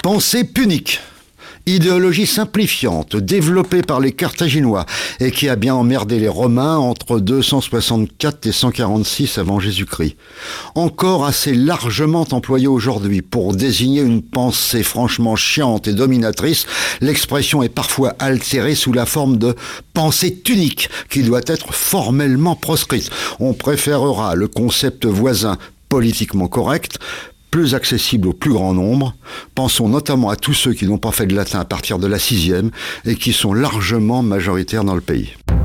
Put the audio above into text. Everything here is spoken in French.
Pensée punique. Idéologie simplifiante, développée par les Carthaginois et qui a bien emmerdé les Romains entre 264 et 146 avant Jésus-Christ. Encore assez largement employée aujourd'hui pour désigner une pensée franchement chiante et dominatrice, l'expression est parfois altérée sous la forme de pensée tunique qui doit être formellement proscrite. On préférera le concept voisin politiquement correct, plus accessible au plus grand nombre. Pensons notamment à tous ceux qui n'ont pas fait de latin à partir de la 6e et qui sont largement majoritaires dans le pays.